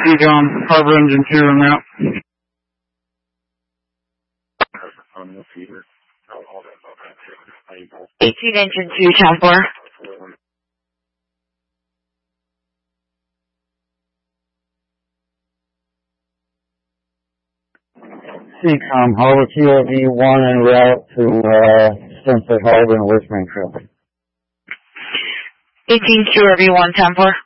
Seacom, Harbor Engine 2 en route. 18 Engine 2, Town 4. Seacom, Harbor QRV 1 en route to Stamford Harbor and West Springfield. 18 QRV 1, Town 4.